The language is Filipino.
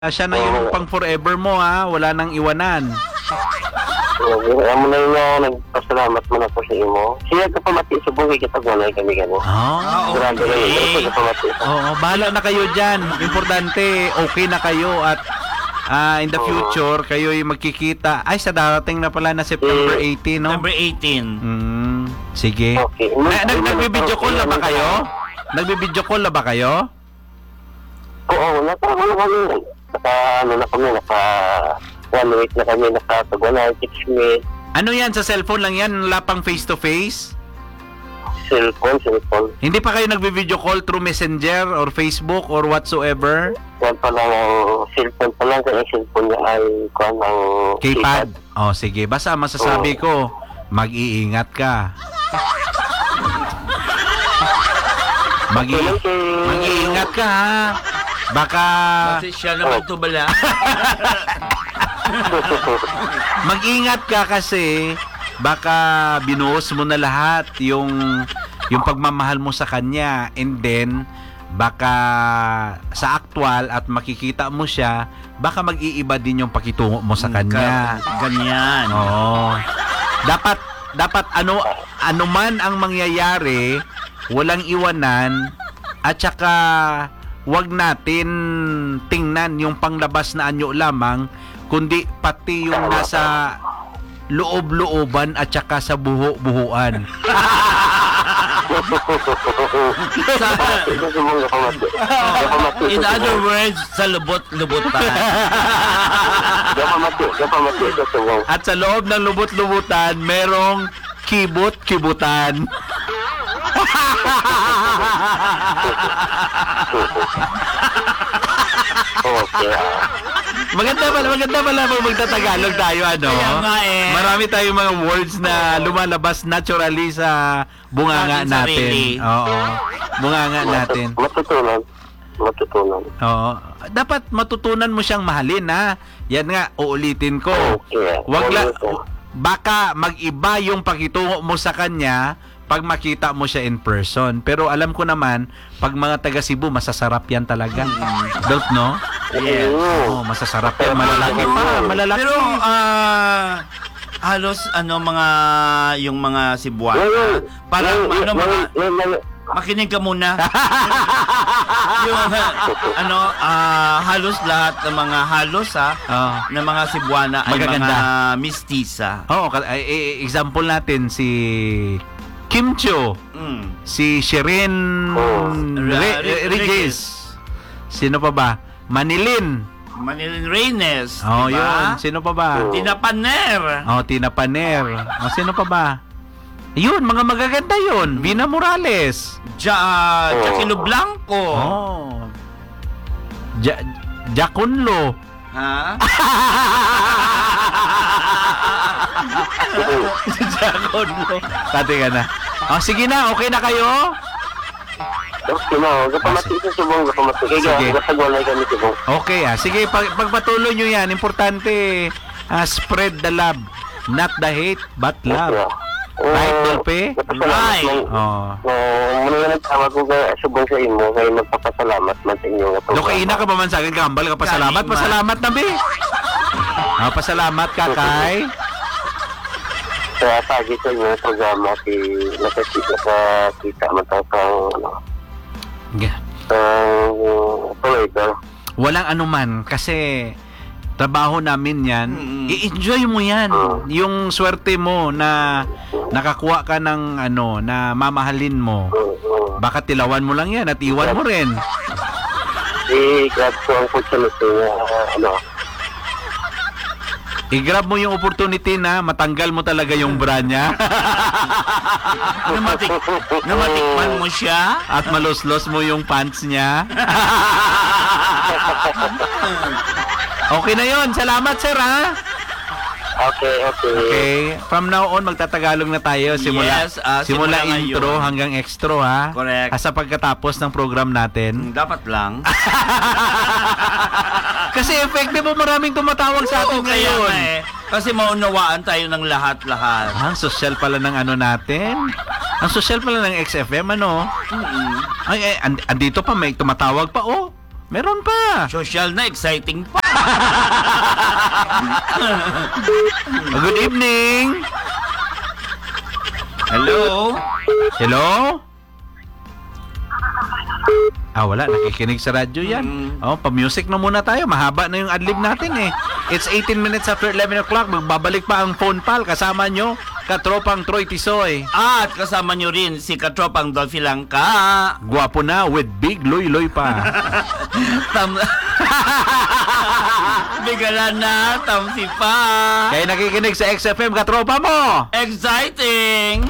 Siya na yung pang forever mo ha, wala nang iwanan. Amo na nga nagpasalamat man ako sa imo. Siya ka pamati sa buhay kita gunay kami gani. Grabe na yun. Oo, bahala na kayo dyan. Importante, okay na kayo at in the future, kayo yung magkikita. Ay, sa darating na pala na September 18, no? September 18. Sige. Okay. Nagbibideo call na ba kayo? Nagbibideo call na ba kayo? Oo, naka 1 week na kami nakatagwanay, 6 minutes. Ano yan? Sa cellphone lang yan? Wala pang face to face? Cellphone. Hindi pa kayo nagbi-video call through Messenger or Facebook or whatsoever? Yan pa lang ang cellphone pa lang. Kaya cellphone niya ay kuhan ang Keypad? Oh, sige. Basta masasabi ko, mag-iingat ka. Mag-iingat ka ha. Baka Kasi siya naman ito bala. mag-ingat ka kasi baka binuhos mo na lahat yung pagmamahal mo sa kanya, and then baka sa actual at makikita mo siya, baka mag-iiba din yung pakitungo mo sa kanya. Ganyan. Oo. Dapat ano man ang mangyayari, walang iwanan, at saka wag natin tingnan yung panglabas na anyo lamang, kundi pati yung nasa loob-looban at saka sa buho-buhuan. In other words, sa lubot-lubutan. At sa loob ng lubot-lubutan, merong kibot-kibutan. Okay. Maganda pala pag magtatagalog tayo, ano? Kaya nga Marami tayong mga words na lumalabas naturally sa bunganga Ating natin. sarili. Oo. Bunganga natin. Matutunan. Oo. Dapat matutunan mo siyang mahalin, ha? Yan nga, uulitin ko. Okay. Baka mag-iba yung pakitungo mo sa kanya pag makita mo siya in person. Pero alam ko naman, pag mga taga Cebu, masasarap yan talaga. Don't know? Yes. Oo, masasarap yan. Malalaki pa. Malalaki. Pero, halos, yung mga Cebuana, parang, makinig ka muna. Yung, halos lahat ng mga ng mga Cebuana ay Magaganda. mga mistisa. Oo, example natin si Kim Cho, si Sherin Regis. Sino pa ba? Manilin. Manilin Reynes. Oh, diba? yun. Sino pa ba? Tina Paner. Oh, Tina Paner. Oh, sino pa ba? Yun, mga magaganda yun. Vina Morales. Jaquilo Blanco. Oh. Jaconlo. Ha? Jaconlo. Kati ka na. Oh, sige na. Okay na kayo? Okay na. Gapamati sa subong. Sige. Gasagwalay kami subong. Okay sige, pagpatuloy nyo yan, importante, spread the love, not the hate, but love. Right, Dolpe? Right. Oh. Muna nga nagtawag ko subong sa imo, kaya magpapasalamat man sa inyo. Kaina ka pa man sa akin, kambal ka, pasalamat na, be. Pasalamat ka, kay. Kaya tagi sa inyo programa, nakakita man tayo tuloy ka. Walang anuman, kasi trabaho namin yan, i-enjoy mo yan. Yung swerte mo na nakakuha ka ng na mamahalin mo. Baka tilawan mo lang yan at iwan mo rin. Grab ko ang opportunity na I-grab mo yung opportunity na matanggal mo talaga yung bra niya. Namatikman mo siya. At maloslos mo yung pants niya. Okay na yon. Salamat, sir, ha? Okay. From now on, magtatagalog na tayo. Simula simula intro ngayon. hanggang extra, ha? Correct. Sa pagkatapos ng program natin. Dapat lang. Kasi effective mo, maraming tumatawag sa atin ngayon. Kasi maunawaan tayo ng lahat-lahat. Ang social pala ng natin. Ang social pala ng XFM, Ay, andito pa, may tumatawag pa, Meron pa. Social na, exciting pa. Good evening. Hello? Hello? Wala. Nakikinig sa radyo yan. Pa-music na muna tayo. Mahaba na yung adlib natin eh. It's 18 minutes after 11 o'clock. Magbabalik pa ang phone pal. Kasama nyo, katropang Troy Tisoy. At kasama nyo rin si Katropang Dolphy Langka. Gwapo na with big loy-loy pa. Bigala na, tamsi pa. Kaya nakikinig sa XFM, katropa mo. Exciting!